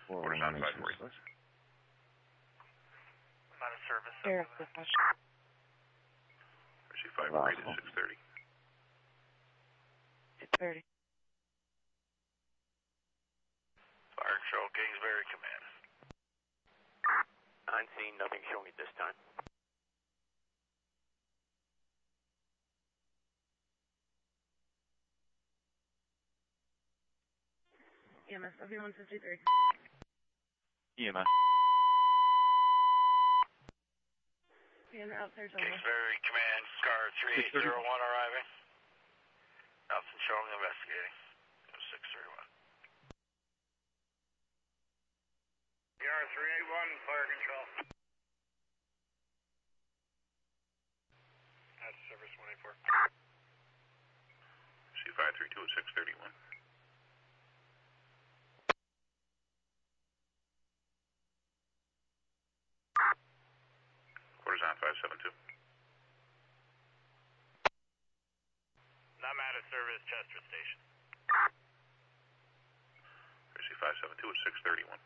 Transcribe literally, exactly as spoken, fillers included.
Quarters on five forty. I'm out of service. Air Mercy five forty to six thirty. six thirty. Fire Control, Kingsbury Command. On scene, nothing showing at this time. E M S, W one fifty-three. E M S. And outside over. Kingsbury Command, car three eight zero one arriving. Nothing showing, investigating. six three one. E R three eight one, Fire Control. That's service one eight four. C five three two at six thirty-one. Quarters on five seven two. I'm out of service, Chester Station. Mercy five seven two at six thirty-one.